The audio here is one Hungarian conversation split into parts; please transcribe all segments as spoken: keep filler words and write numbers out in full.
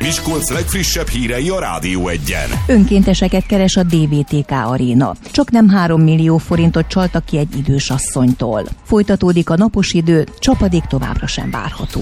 Miskolc legfrissebb hírei a Rádió Egyen. Önkénteseket keres a dé vé té ká Aréna. Csak nem három millió forintot csaltak ki egy idős asszonytól. Folytatódik a napos idő, csapadék továbbra sem várható.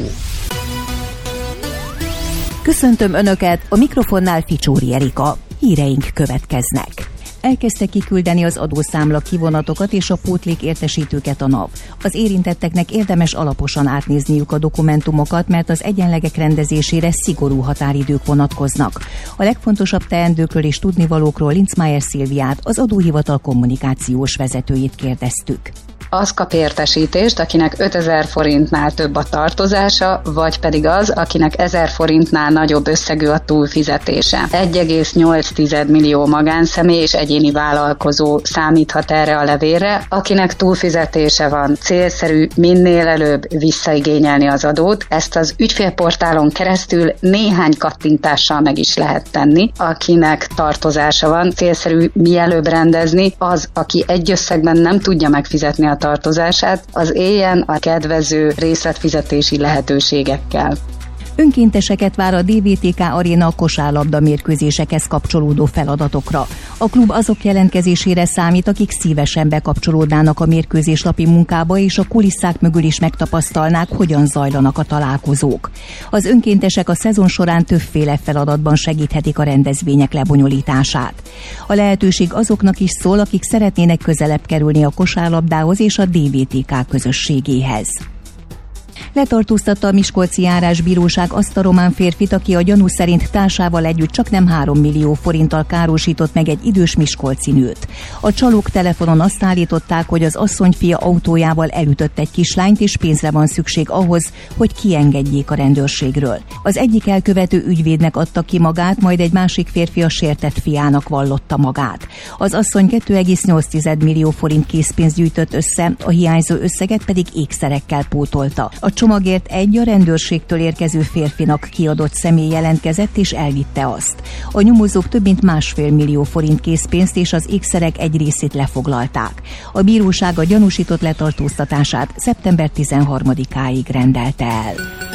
Köszöntöm Önöket, a mikrofonnál Ficsóri Erika. Híreink következnek. Elkezdte kiküldeni az adószámla kivonatokat és a pótlék értesítőket a NAV. Az érintetteknek érdemes alaposan átnézniük a dokumentumokat, mert az egyenlegek rendezésére szigorú határidők vonatkoznak. A legfontosabb teendőkről és tudnivalókról Linzmeier Szilviát, az adóhivatal kommunikációs vezetőjét kérdeztük. Az kap értesítést, akinek ötezer forintnál több a tartozása, vagy pedig az, akinek ezer forintnál nagyobb összegű a túlfizetése. egy egész nyolc millió magánszemély és egyéni vállalkozó számíthat erre a levélre, akinek túlfizetése van, célszerű minél előbb visszaigényelni az adót. Ezt az ügyfélportálon keresztül néhány kattintással meg is lehet tenni. Akinek tartozása van, célszerű mielőbb rendezni, az, aki egy összegben nem tudja megfizetni a tartozását, az éljen a kedvező részletfizetési lehetőségekkel. Önkénteseket vár a dé vé té ká Aréna kosárlabda mérkőzésekhez kapcsolódó feladatokra. A klub azok jelentkezésére számít, akik szívesen bekapcsolódnának a mérkőzéslapi munkába, és a kulisszák mögül is megtapasztalnák, hogyan zajlanak a találkozók. Az önkéntesek a szezon során többféle feladatban segíthetik a rendezvények lebonyolítását. A lehetőség azoknak is szól, akik szeretnének közelebb kerülni a kosárlabdához és a dé vé té ká közösségéhez. Letartóztatta a Miskolci Járásbíróság azt a román férfit, aki a gyanú szerint társával együtt csak nem három millió forinttal károsított meg egy idős miskolci nőt. A csalók telefonon azt állították, hogy az asszonyfia autójával elütött egy kislányt, és pénzre van szükség ahhoz, hogy kiengedjék a rendőrségről. Az egyik elkövető ügyvédnek adta ki magát, majd egy másik férfi a sértett fiának vallotta magát. Az asszony két egész nyolc millió forint készpénzt gyűjtött össze, a hiányzó összeget pedig ékszerekkel pótolta. A csomagért egy a rendőrségtől érkező férfinak kiadott személy jelentkezett és elvitte azt. A nyomozók több mint másfél millió forint készpénzt és az ékszerek egy részét lefoglalták. A bíróság a gyanúsított letartóztatását szeptember tizenharmadikáig rendelte el.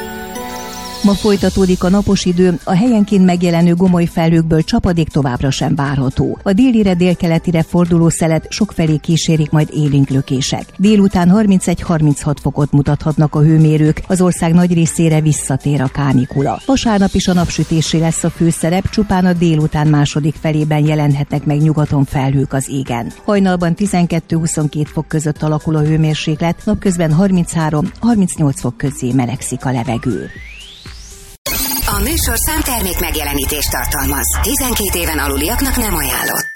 Ma folytatódik a napos idő, a helyenként megjelenő gomoly felhőkből csapadék továbbra sem várható. A délire délkeletire forduló szelet sokfelé kísérik majd élénk lökések. Délután harmincegy-harminchat fokot mutathatnak a hőmérők, az ország nagy részére visszatér a kánikula. Vasárnap is a napsütésé lesz a főszerep, csupán a délután második felében jelenhetnek meg nyugaton felhők az égen. Hajnalban tizenkettő-huszonkét fok között alakul a hőmérséklet, napközben harminchárom-harmincnyolc fok közé melegszik a levegő. A műsor számtermék megjelenítést tartalmaz. tizenkét éven aluliaknak nem ajánlott.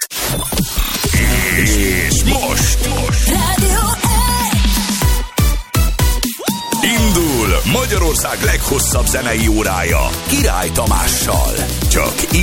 És most, most. Rádió Indul Magyarország leghosszabb zenei órája Király Tamással. Csak